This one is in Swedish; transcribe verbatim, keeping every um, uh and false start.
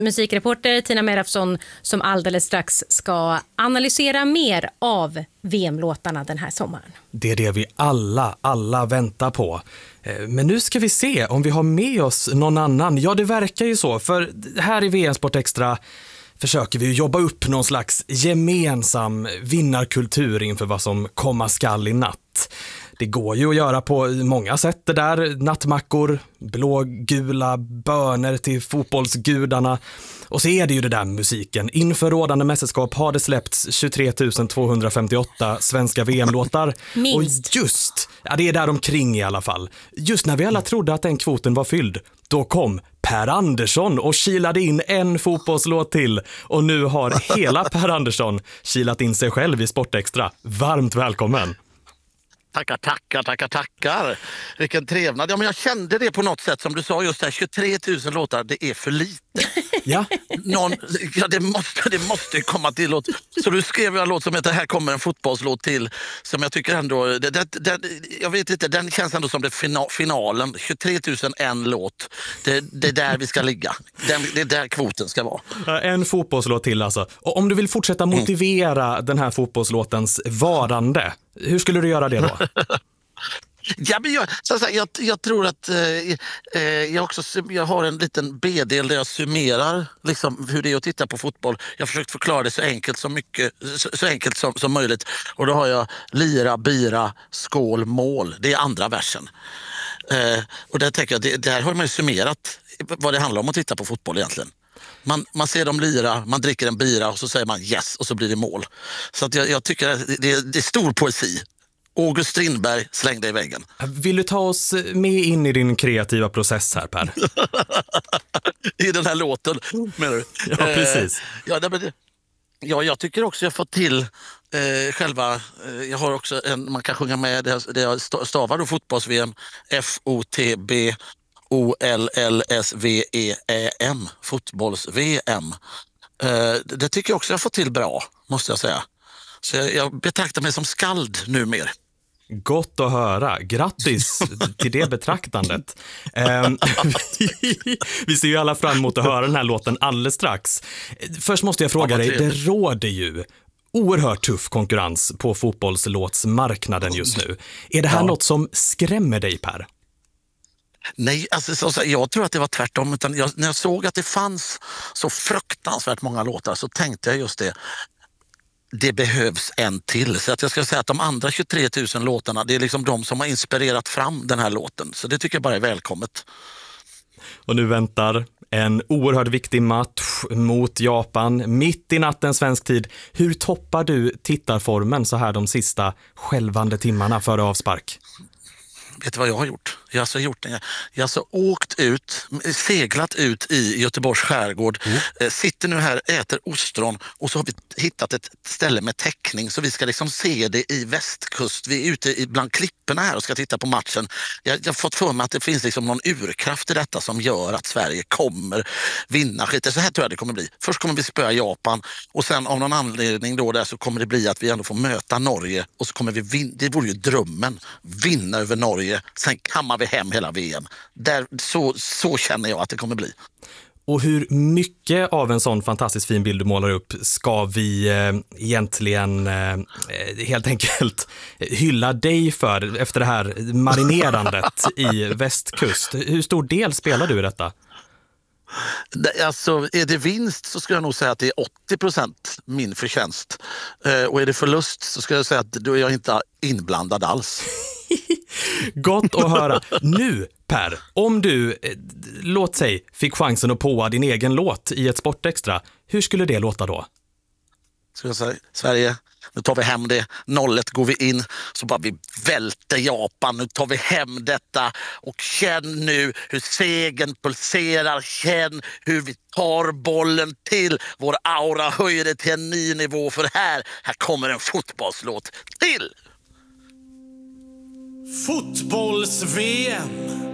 musikreporter Tina Merafsson som alldeles strax ska analysera mer av V M-låtarna den här sommaren. Det är det vi alla, alla väntar på. Men nu ska vi se om vi har med oss någon annan. Ja, det verkar ju så, för här i V M Sport Extra försöker vi jobba upp någon slags gemensam vinnarkultur inför vad som komma skall i natt. Det går ju att göra på många sätt det där. Nattmackor, blågula böner till fotbollsgudarna. Och så är det ju det där musiken. Inför rådande mästerskap har det släppts tjugotre tusen tvåhundrafemtioåtta svenska V M-låtar. Minst. Och just, ja det är där omkring i alla fall. Just när vi alla trodde att den kvoten var fylld, då kom Per Andersson och kilade in en fotbollslåt till. Och nu har hela Per Andersson kilat in sig själv i Sport Extra. Varmt välkommen! Tackar, tackar, tackar, tackar. Vilken trevnad. Ja, men jag kände det på något sätt som du sa just här, tjugotre tusen låtar, det är för lite. Ja. Någon, ja, det måste, det måste komma till låt. Så du skrev en låt som heter Här kommer en fotbollslåt till, som jag tycker ändå, det, det, det, jag vet inte, den känns ändå som det fina, finalen. tjugotre tusen en låt, det, det är där vi ska ligga. Den, det är där kvoten ska vara. En fotbollslåt till alltså. Och om du vill fortsätta motivera mm. den här fotbollslåtens varande, hur skulle du göra det då? Ja, men jag, så att säga, jag, jag tror att eh, eh, jag, också, jag har en liten B-del där jag summerar liksom, hur det är att titta på fotboll. Jag har försökt förklara det så enkelt, som, mycket, så, så enkelt som, som möjligt. Och då har jag lira, bira, skål, mål. Det är andra versen. Eh, och där tänker jag, det, där har man ju summerat vad det handlar om att titta på fotboll egentligen. Man, man ser dem lira, man dricker en bira och så säger man yes och så blir det mål. Så att jag, jag tycker att det, det, det är stor poesi. August Strindberg slängde i väggen. Vill du ta oss med in i din kreativa process här, Per? I den här låten, menar du? Ja, precis. Eh, ja, det, ja, jag tycker också jag får till eh, själva... Eh, jag har också en, man kan sjunga med, det, det jag stavar då fotbolls-V M, F O T B O L L S V E Ä M, fotbolls-V M. Eh, det tycker jag också jag får till bra, måste jag säga. Så jag, jag betraktar mig som skald numera. Gott att höra. Grattis till det betraktandet. Um, vi ser ju alla fram emot att höra den här låten alldeles strax. Först måste jag fråga ja, dig, det råder ju oerhört tuff konkurrens på fotbollslåtsmarknaden just nu. Är det här ja. något som skrämmer dig, Per? Nej, alltså, så, så, jag tror att det var tvärtom. Utan jag, när jag såg att det fanns så fruktansvärt många låtar så tänkte jag just det. Det behövs en till. Så att jag ska säga att de andra tjugotre tusen låtarna, det är liksom de som har inspirerat fram den här låten. Så det tycker jag bara är välkommet. Och nu väntar en oerhört viktig match mot Japan mitt i natten svensk tid. Hur toppar du tittarformen så här de sista skälvande timmarna före avspark? Vet du vad jag har gjort? Jag har alltså gjort det. Jag har alltså åkt ut, seglat ut i Göteborgs skärgård. Mm. Sitter nu här, äter ostron och så har vi hittat ett ställe med täckning så vi ska liksom se det i västkust. Vi är ute bland klipporna här och ska titta på matchen. Jag, jag har fått för mig att det finns liksom någon urkraft i detta som gör att Sverige kommer vinna skit. Så här tror jag det kommer bli. Först kommer vi spöa Japan och sen av någon anledning då där så kommer det bli att vi ändå får möta Norge och så kommer vi vinna. Det vore ju drömmen. Vinna över Norge. Sen kammar vi hem hela V M. Där, så, så känner jag att det kommer bli. Och hur mycket av en sån fantastiskt fin bild du målar upp ska vi eh, egentligen eh, helt enkelt hylla dig för efter det här marinerandet i västkust? Hur stor del spelar du i detta? Alltså, är det vinst så ska jag nog säga att det är åttio procent min förtjänst. Eh, och är det förlust så ska jag säga att då är jag inte inblandad alls. Gott att höra. Nu, Per, om du, eh, låt säg, fick chansen att påa din egen låt i ett Sportextra, hur skulle det låta då? Ska jag säga, Sverige, nu tar vi hem det. Nollet går vi in, så bara vi välter Japan. Nu tar vi hem detta och känn nu hur segern pulserar. Känn hur vi tar bollen till. Vår aura höjer det till en ny nivå, för här, här kommer en fotbollslåt till. Fotbolls-V M